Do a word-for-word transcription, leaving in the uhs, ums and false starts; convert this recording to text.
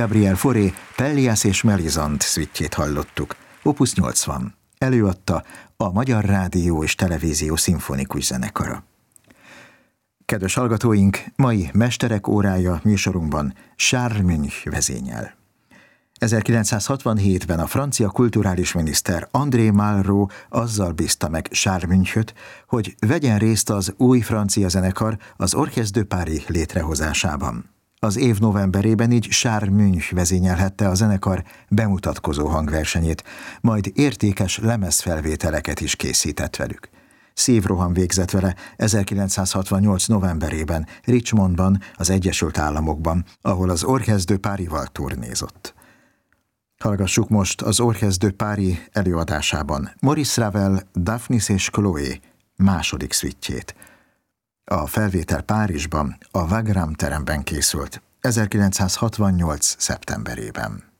Gabriel Fauré Pelléas és Mélisande szüitjét hallottuk. Opus nyolcvan. Előadta a Magyar Rádió és Televízió Szimfonikus Zenekara. Kedves hallgatóink, mai Mesterek órája műsorunkban Charles Münch vezényel. ezerkilencszázhatvanhétben a francia kulturális miniszter André Malraux azzal bízta meg Charles Münchöt, hogy vegyen részt az új francia zenekar az Orchestre de Paris létrehozásában. Az év novemberében így Charles Münch vezényelhette a zenekar bemutatkozó hangversenyét, majd értékes lemezfelvételeket is készített velük. Szívroham végzett vele ezerkilencszázhatvannyolc novemberében Richmondban, az Egyesült Államokban, ahol az Orchestre de Paris-val turnézott. Hallgassuk most az Orchestre de Paris előadásában Maurice Ravel, Daphnis és Chloé második szüitjét. A felvétel Párizsban, a Wagram teremben készült ezerkilencszázhatvannyolc szeptemberében.